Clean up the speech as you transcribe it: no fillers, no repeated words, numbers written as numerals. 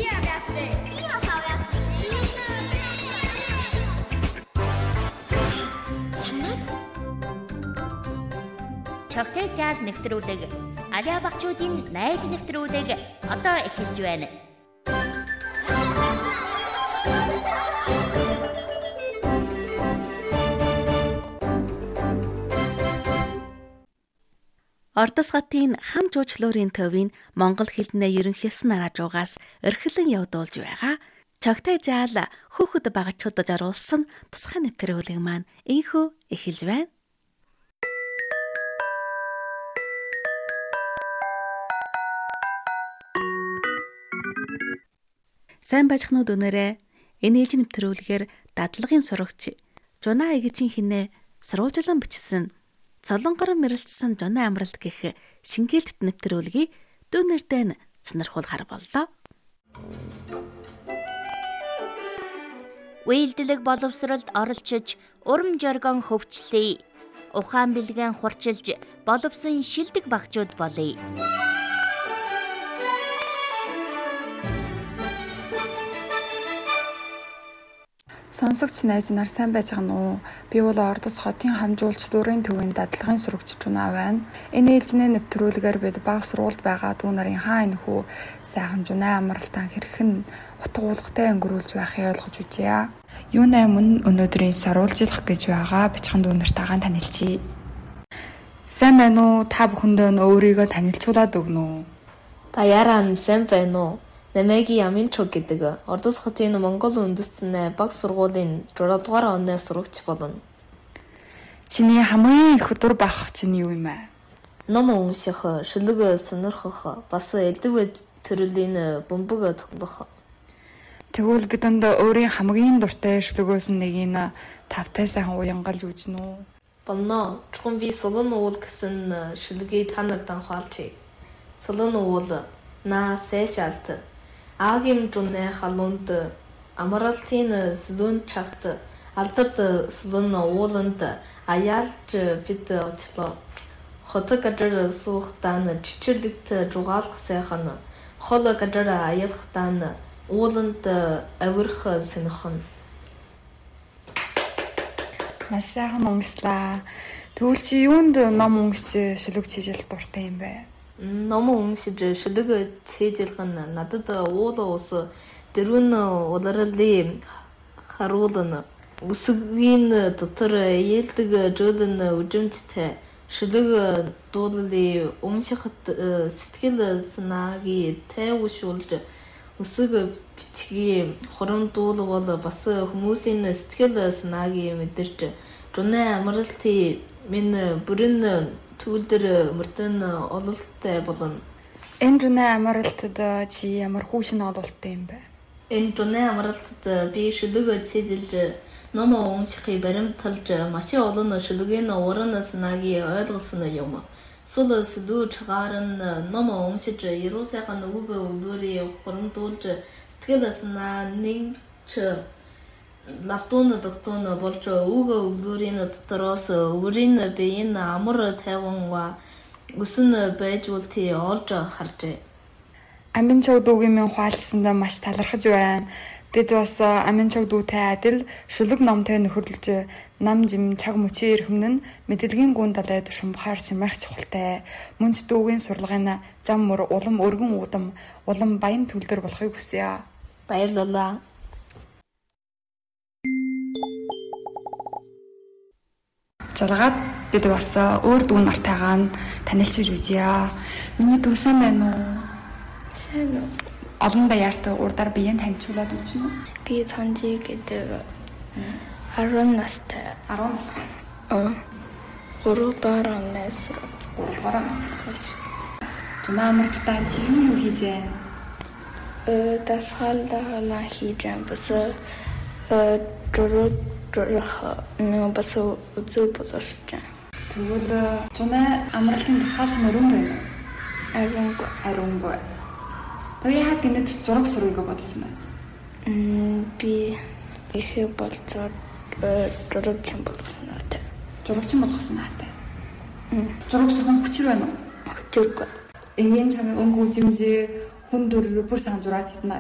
Чогтой заал нэвтрүүлэг Аливаа багчуудын найз нэвтрүүлэг одоо эхэлж байна. Ордос хотын хам жуучлуурын төвийн Монгол хэлнээ ерөнхийлсөн радиогоос эрхлэн явуулж байгаа Чогтой заал хүүхэд багчуудад оруулсан тусгай нэвтрүүлэг маань энхүү эхэлж байна. Сайн байцгаанууд өнөөрэ энэ ээлжийн нэвтрүүлгээр дадлагын сурагч Жуна Эгжийн хинэ сурвалжлан бичсэн Солонгорон мэрэлцсэн Жуна амралт гэх шингээлт нэвтрүүлгийг дүүнэрдээ сонирхуулахар боллоо. Үйлдэлэг боловсролд оролцож, урам жаргон хөвчлөе. Ухаан бэлгэн хурчилж, боловсон шилдэг багчууд болъё. Сонсогч найз нар сайн байж байгаа нь уу? Би бол Ордос хотын хамжуулчлуурын төвийн дадлагын сурагч Жуна байна. Энэ ээлжний нэвтрүүлгээр бид бага сургуульд байгаа дүү нарын хаа энэхүү сайхан Жуна амралтаа хэрхэн утга уулгатай өнгөрүүлж байхыг ойлгож үзье. Юунаа мөн өнөөдрийн сурвалжлах гэж байгаа бичгийн дүү нартайгаа танилцъя. Сайн байна уу? Та бүхэндээ өөрийгөө танилцуулаад өгнө үү? Та яран сайн байна уу? Намайг Аминчог гэдэг Ордос хотын Монгол үндэстний баг сургуулийн 6 дугаар оны сурагч болно. Чиний хамгийн их өдөр байх чинь юу юм бэ? Ном унших, шүлэг сонирхох, бас элдв төрлийн бөмбөг тоглох. Тэгвэл бидэнд өөрийн хамгийн дуртай шүлгөөс нэгийг тавтай сайхан уянгалж үзнэ үү? Болно. Чухам би солон уул гэсэн шүлгийг та нарт анхаалчих. Солон уул на сэшалт Агийн Жуны халуунд амралтын сүлүүн чагт алдарт сүлүүн ууланд аялж бид очлоо. Хотог гадар суухтан чичирлэгт жугаалах сайхан хол гадар аялахтан ууланд авирах сэнхэн. Маш сайхан унслаа. Тэгвэл чи юунд ном уншиж шүлэг чижил дуртай юм бэ? Ном уншиж шүлэг цээжлэх нь надад уул ус дөрвөн улирлын харуулна үсгийн дотор ээлдэг жуулн үжимжтэй шүлэг дуулалын уншихад сэтгэл санаагийн тайвшруулж үсэг бичгийн хорон дуулал бас хүмүүсийн сэтгэл санаагийн мэдэрч Жуны амралтын минь бүрэн түүлдэр мөртөн ололттой болно. Энэ Жуны амралтад чи ямар хүүшин ололттой юм бэ? Энэ Жуны амралтад би шүлэг цэзэлж ном уншихыг баримталж маш олон шүлгийн уран санаагийг ойлгосон юм. Сул сэдвүү чагаар ном уншиж яруу сайхан үг өгдөрийн хоромдуулж сэтгэл санаа нэгч лавтун доктон болж үг өгдөрийн дотроос өөрийн биеийн амар тайван өсөн байж үлти олж харжээ. Аминчог дүүгийн минь хуалцсандаа маш талархаж байна. Бид бас Аминчог дүүтэй адил шүлэг номтой нөхөрлөж нам жим чаг мөчийн эрхэмн нь мэдлэгийн гүн далайд шумбахаар симэх чухалтай. Мөнч дүүгийн сурлагын зам мөр улам өргөн удам улам баян төлдөр болохыг хүсье. Баярлалаа. Жалгаад бид бас өөр дүү нартайгаа танилцж үзье. Миний дүү сайн байна уу? Сайн уу? Олон даяартай урдаар биеийн танилцуулаад үзнэ үү? Би Цонжи гэдэг 10 настай. 10 настай. 3 дахь оны сурагч. 3 дахь оны сурагч. Жуна амралтаа чи юу хийж байна? Дасгалаа хийж байна. Бас бас үзүү боловсч. Тэгвэл Жуна амралтын тусгаарч мөрөн байна уу? Ариунгүй. Тэр яг гинэд зураг сургыг бодсон байна. Би их болцоо зурагч болсон наатай. Зурагч болгосон наатай. Зураг сурах хүчээр байна уу? Хүчээргүй. Энгийн цаг өнгө үзэмжээ хүн дүр бүр сайн зураад чадна.